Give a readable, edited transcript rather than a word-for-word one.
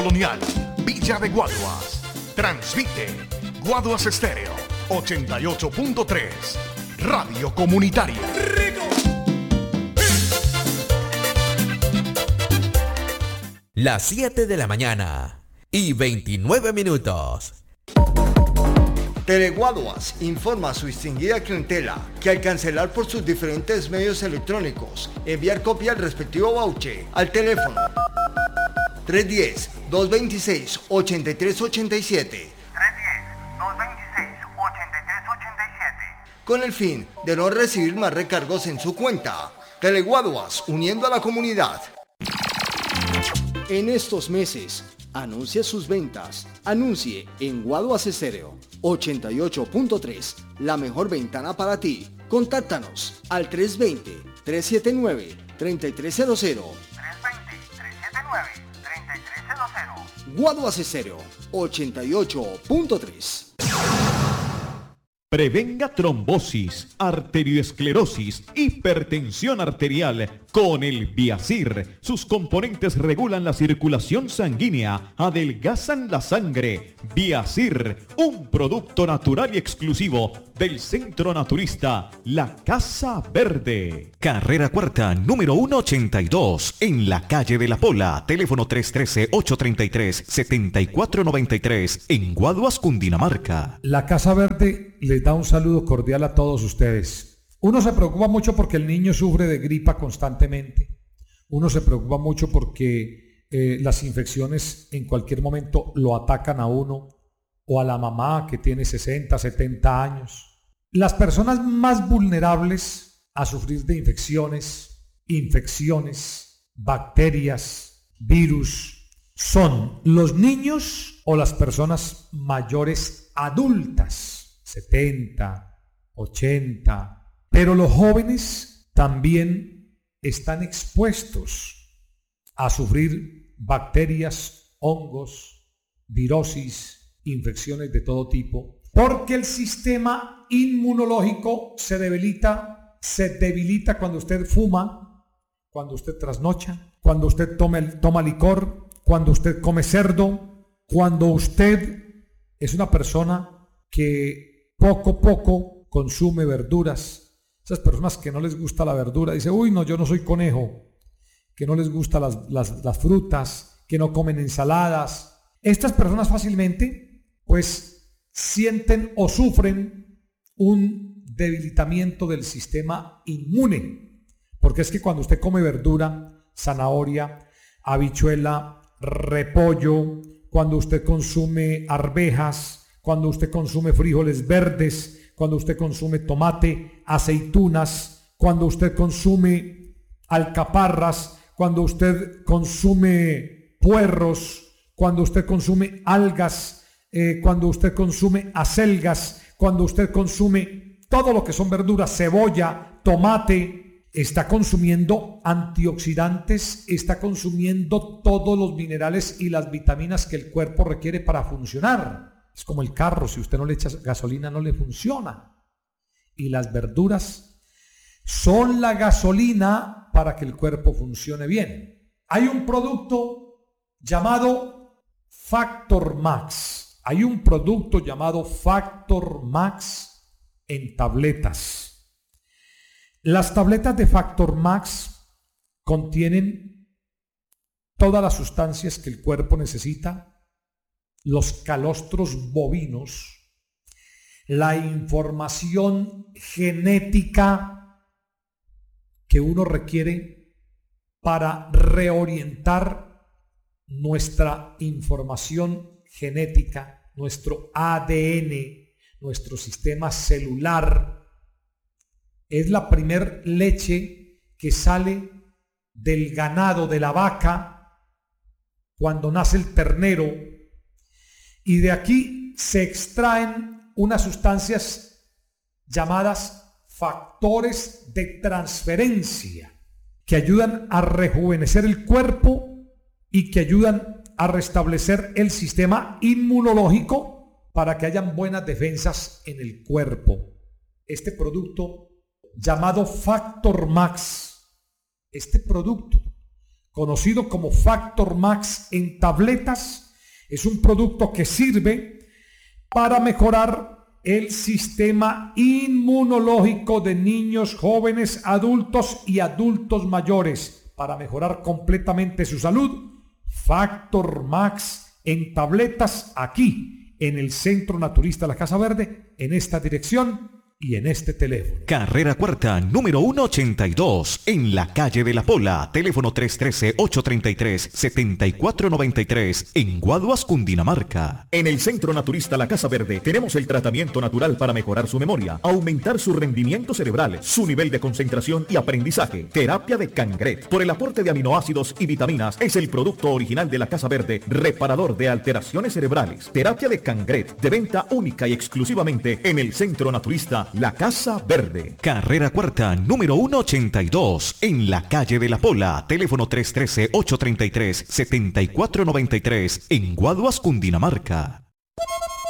Colonial, Villa de Guaduas. Transmite Guaduas Estéreo 88.3, Radio Comunitaria. Las 7 de la mañana y 29 minutos. Teleguaduas informa a su distinguida clientela que al cancelar por sus diferentes medios electrónicos, enviar copia al respectivo voucher al teléfono 310-226-8387 con el fin de no recibir más recargos en su cuenta. Teleguaduas, uniendo a la comunidad. En estos meses, anuncia sus ventas. Anuncie en Guaduas Estéreo 88.3, la mejor ventana para ti. Contáctanos al 320-379-3300. 320-379-3300. Guaduas Estéreo 88.3. Prevenga trombosis, arterioesclerosis, hipertensión arterial con el Viasir. Sus componentes regulan la circulación sanguínea, adelgazan la sangre. Viasir, un producto natural y exclusivo del Centro Naturista La Casa Verde. Carrera Cuarta, número 182, en la calle de la Pola. Teléfono 313-833-7493, en Guaduas, Cundinamarca. La Casa Verde les da un saludo cordial a todos ustedes. Uno se preocupa mucho porque el niño sufre de gripa constantemente. Uno se preocupa mucho porque las infecciones en cualquier momento lo atacan a uno o a la mamá que tiene 60, 70 años. Las personas más vulnerables a sufrir de infecciones, bacterias, virus, son los niños o las personas mayores adultas, 70, 80, pero los jóvenes también están expuestos a sufrir bacterias, hongos, virosis, infecciones de todo tipo, porque el sistema inmunológico se debilita cuando usted fuma, cuando usted trasnocha, cuando usted toma licor, cuando usted come cerdo, cuando usted es una persona que poco a poco consume verduras. Esas personas que no les gusta la verdura, dice, uy, no, yo no soy conejo, que no les gustan las frutas, que no comen ensaladas. Estas personas fácilmente, pues, sienten o sufren un debilitamiento del sistema inmune. Porque es que cuando usted come verdura, zanahoria, habichuela, repollo, cuando usted consume arvejas, cuando usted consume frijoles verdes, cuando usted consume tomate, aceitunas, cuando usted consume alcaparras, cuando usted consume puerros, cuando usted consume algas, cuando usted consume acelgas, cuando usted consume todo lo que son verduras, cebolla, tomate, está consumiendo antioxidantes, está consumiendo todos los minerales y las vitaminas que el cuerpo requiere para funcionar. Es como el carro, si usted no le echa gasolina no le funciona. Y las verduras son la gasolina para que el cuerpo funcione bien. Hay un producto llamado Factor Max. Hay un producto llamado Factor Max en tabletas. Las tabletas de Factor Max contienen todas las sustancias que el cuerpo necesita, los calostros bovinos, la información genética que uno requiere para reorientar nuestra información genética, nuestro ADN, nuestro sistema celular. Es la primer leche que sale del ganado, de la vaca, cuando nace el ternero, y de aquí se extraen unas sustancias llamadas factores de transferencia que ayudan a rejuvenecer el cuerpo y que ayudan a restablecer el sistema inmunológico para que hayan buenas defensas en el cuerpo. Este producto llamado Factor Max, este producto conocido como Factor Max en tabletas. Es un producto que sirve para mejorar el sistema inmunológico de niños, jóvenes, adultos y adultos mayores, para mejorar completamente su salud. Factor Max en tabletas, aquí en el Centro Naturista La Casa Verde, en esta dirección y en este teléfono. Carrera Cuarta, número 182, en la calle de la Pola. Teléfono 313-833-7493, en Guaduas, Cundinamarca. En el Centro Naturista La Casa Verde tenemos el tratamiento natural para mejorar su memoria, aumentar su rendimiento cerebral, su nivel de concentración y aprendizaje. Terapia de Cangret. Por el aporte de aminoácidos y vitaminas, es el producto original de La Casa Verde, reparador de alteraciones cerebrales. Terapia de Cangret, de venta única y exclusivamente en el Centro Naturista La Casa Verde. Carrera Cuarta, número 182, en la calle de la Pola. Teléfono 313-833-7493, en Guaduas, Cundinamarca.